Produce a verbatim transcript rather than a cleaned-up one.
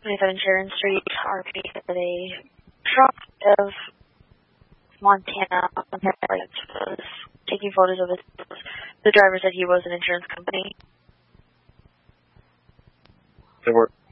twenty-seven Sharon Street, R P, at a truck of Montana, Montana was taking photos of it. The driver said he was an insurance company. There were